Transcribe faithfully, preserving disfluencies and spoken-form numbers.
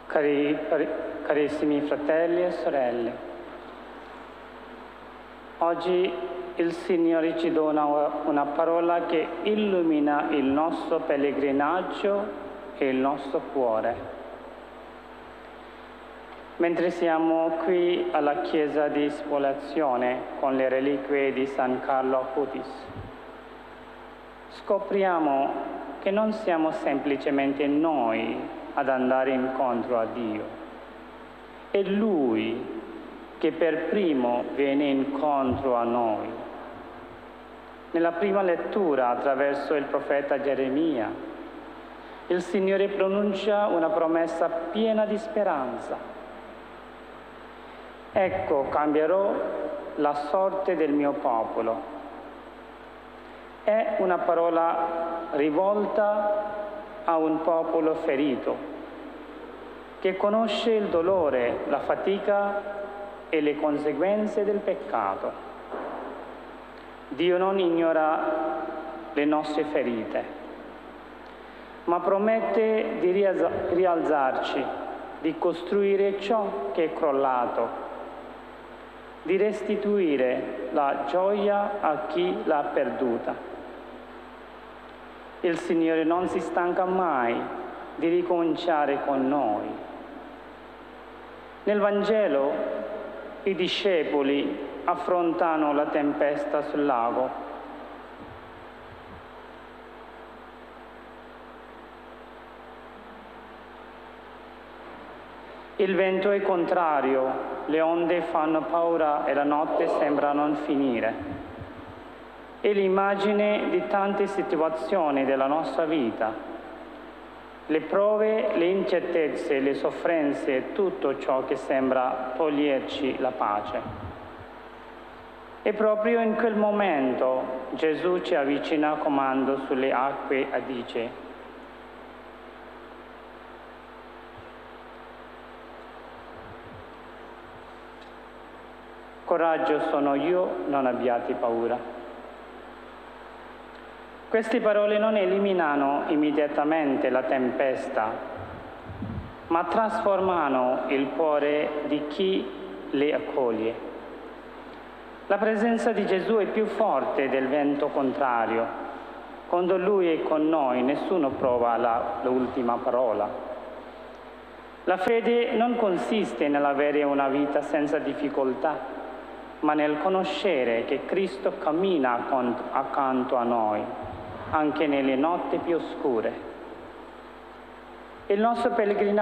Cari, carissimi fratelli e sorelle, oggi il Signore ci dona una parola che illumina il nostro pellegrinaggio e il nostro cuore. Mentre siamo qui alla chiesa di Spolazione con le reliquie di San Carlo Acutis, scopriamo che non siamo semplicemente noi ad andare incontro a Dio. È Lui che per primo viene incontro a noi. Nella prima lettura, attraverso il profeta Geremia, il Signore pronuncia una promessa piena di speranza. Ecco, cambierò la sorte del mio popolo. È una parola rivolta a un popolo ferito, che conosce il dolore, la fatica e le conseguenze del peccato. Dio non ignora le nostre ferite, ma promette di rialzarci, di costruire ciò che è crollato, di restituire la gioia a chi l'ha perduta. Il Signore non si stanca mai di ricominciare con noi. Nel Vangelo i discepoli affrontano la tempesta sul lago. Il vento è contrario, le onde fanno paura e la notte sembra non finire. È l'immagine di tante situazioni della nostra vita. Le prove, le incertezze, le sofferenze, tutto ciò che sembra toglierci la pace. E proprio in quel momento Gesù ci avvicina comando sulle acque e dice: coraggio, sono io, non abbiate paura. Queste parole non eliminano immediatamente la tempesta, ma trasformano il cuore di chi le accoglie. La presenza di Gesù è più forte del vento contrario. Quando Lui è con noi, nessuno prova la, l'ultima parola. La fede non consiste nell'avere una vita senza difficoltà, ma nel conoscere che Cristo cammina accanto a noi, anche nelle notti più oscure. Il nostro pellegrinaggio